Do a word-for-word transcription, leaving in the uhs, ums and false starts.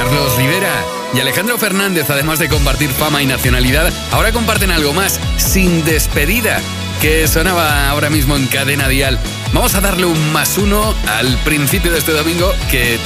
Carlos Rivera y Alejandro Fernández, además de compartir fama y nacionalidad, ahora comparten algo más, Sin Despedida, que sonaba ahora mismo en Cadena Dial. Vamos a darle un más uno al principio de este domingo, que